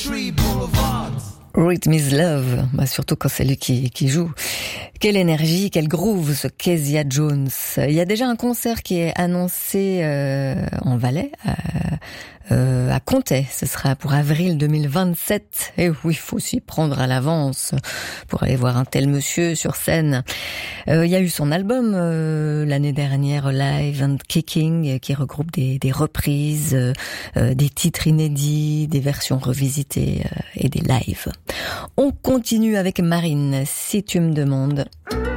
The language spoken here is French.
Rhythm is Love, surtout quand c'est lui qui joue. Quelle énergie, quel groove, ce Kezia Jones. Il y a déjà un concert qui est annoncé en Valais, à Comté. Ce sera pour avril 2027. Et oui, il faut s'y prendre à l'avance pour aller voir un tel monsieur sur scène. Il y a eu son album l'année dernière, Live and Kicking, qui regroupe des reprises, des titres inédits, des versions revisitées et des lives. On continue avec Marine, si tu me demandes.